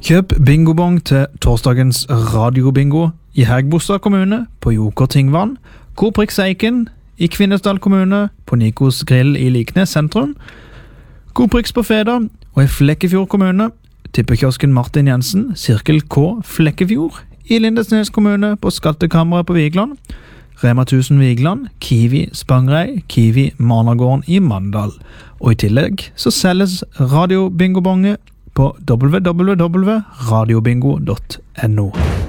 Kjøp bingobong til torsdagens radiobingo i Hægebostad kommune på Joker Tingvann, Coop Eiken i Kvinesdal kommune på Nikos Grill i Liknes sentrum, Coop på Feda og i Flekkefjord kommune, tippekiosken Martin Jensen, Sirkel K Flekkefjord i Lindesnes kommune på Skattekammeret på Vigland, Rema 1000 Vigland, Kiwi Spangrei, Kiwi Managården i Mandal. Og i tillegg så selges radiobingobonge på www.radiobingo.no.